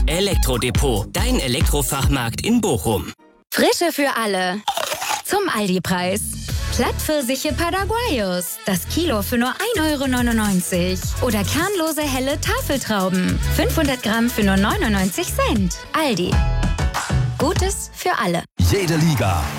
Elektrodepot, dein Elektrofachmarkt in Bochum. Frische für alle. Zum Aldi-Preis. Plattpfirsiche Paraguayos. Das Kilo für nur 1,99 €. Oder kernlose helle Tafeltrauben. 500 Gramm für nur 99 Cent. Aldi. Gutes für alle. Jede Liga,